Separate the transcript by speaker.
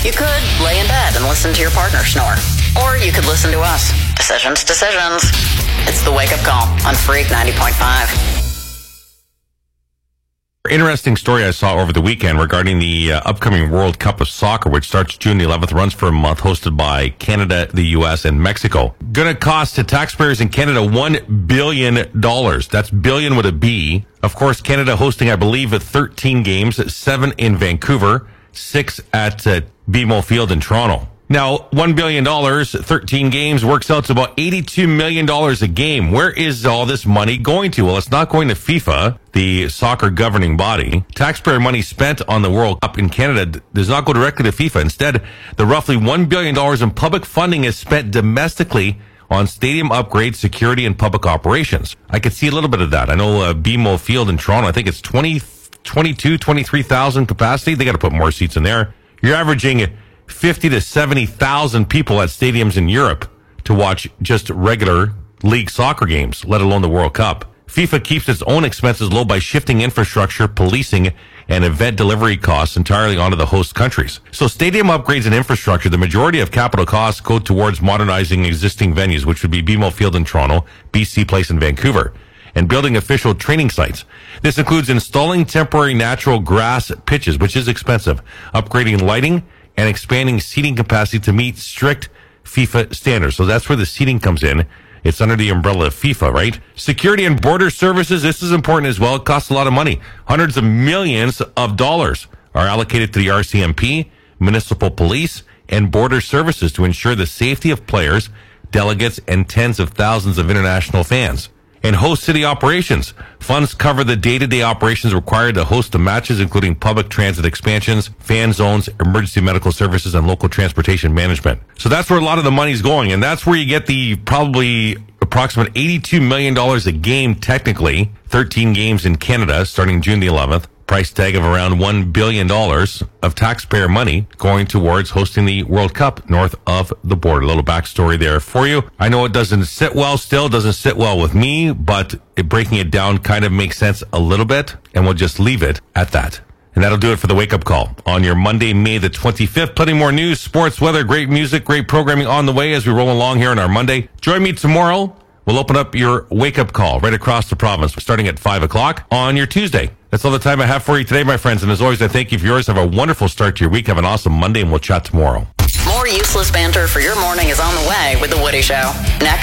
Speaker 1: You could lay in bed and listen to your partner snore. Or you could listen to us. Decisions. It's the Wake Up Call on Freak 90.5.
Speaker 2: Interesting story I saw over the weekend regarding the upcoming World Cup of Soccer, which starts June the 11th, runs for a month, hosted by Canada, the U.S., and Mexico. Going to cost to taxpayers in Canada $1 billion. That's billion with a B. Of course, Canada hosting, I believe, 13 games, 7 in Vancouver, 6 at BMO Field in Toronto. Now, $1 billion, 13 games, works out to about $82 million a game. Where is all this money going to? Well, it's not going to FIFA, the soccer governing body. Taxpayer money spent on the World Cup in Canada does not go directly to FIFA. Instead, the roughly $1 billion in public funding is spent domestically on stadium upgrades, security, and public operations. I could see a little bit of that. I know BMO Field in Toronto, I think it's 23,000 capacity. They got to put more seats in there. You're averaging 50 to 70,000 people at stadiums in Europe to watch just regular league soccer games, let alone the World Cup. FIFA keeps its own expenses low by shifting infrastructure, policing, and event delivery costs entirely onto the host countries. So stadium upgrades and infrastructure, the majority of capital costs go towards modernizing existing venues, which would be BMO Field in Toronto, BC Place in Vancouver, and building official training sites. This includes installing temporary natural grass pitches, which is expensive, upgrading lighting, and expanding seating capacity to meet strict FIFA standards. So that's where the seating comes in. It's under the umbrella of FIFA, right? Security and border services, this is important as well. It costs a lot of money. Hundreds of millions of dollars are allocated to the RCMP, municipal police, and border services to ensure the safety of players, delegates, and tens of thousands of international fans. And host city operations. Funds cover the day-to-day operations required to host the matches, including public transit expansions, fan zones, emergency medical services, and local transportation management. So that's where a lot of the money's going, and that's where you get the probably approximate $82 million a game, technically. 13 games in Canada, starting June the 11th. Price tag of around $1 billion of taxpayer money going towards hosting the World Cup north of the border. A little backstory there for you. I know it doesn't sit well with me, but breaking it down kind of makes sense a little bit, and we'll just leave it at that. And that'll do it for the Wake Up Call on your Monday, May the 25th. Plenty more news, sports, weather, great music, great programming on the way as we roll along here on our Monday. Join me tomorrow. We'll open up your wake-up call right across the province, starting at 5 o'clock on your Tuesday. That's all the time I have for you today, my friends. And as always, I thank you for yours. Have a wonderful start to your week. Have an awesome Monday, and we'll chat tomorrow.
Speaker 1: More useless banter for your morning is on the way with The Woody Show. Next.